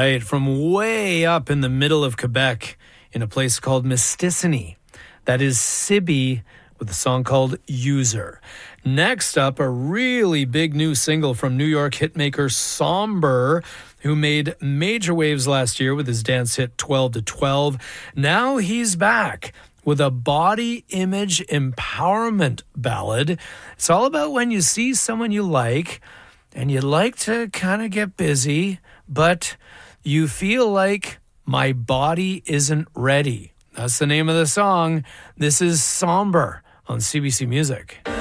right, from way up in the middle of Quebec in a place called Mistissini. That is Sibby with a song called User. Next up, a really big new single from New York hitmaker Somber, who made major waves last year with his dance hit 12 to 12. Now he's back with a body image empowerment ballad. It's all about when you see someone you like and you'd like to kind of get busy, but you feel like my body isn't ready. That's the name of the song. This is Somber on CBC Music.